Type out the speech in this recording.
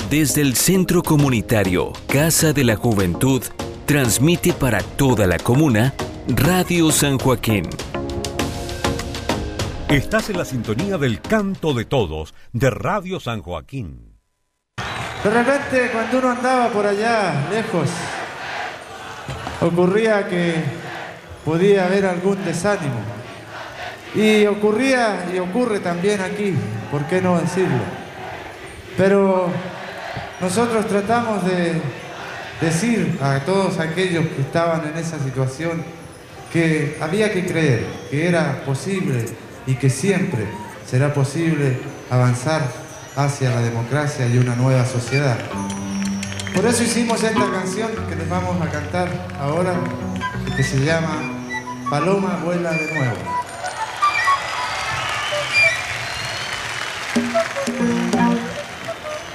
Desde el Centro Comunitario Casa de la Juventud, transmite para toda la comuna Radio San Joaquín. Estás en la sintonía del Canto de Todos de Radio San Joaquín. De repente, cuando uno andaba por allá, lejos, ocurría que podía haber algún desánimo. Y ocurría y ocurre también aquí, ¿por qué no decirlo? Pero nosotros tratamos de decir a todos aquellos que estaban en esa situación que había que creer, que era posible y que siempre será posible avanzar hacia la democracia y una nueva sociedad. Por eso hicimos esta canción que les vamos a cantar ahora, que se llama Paloma vuela de nuevo.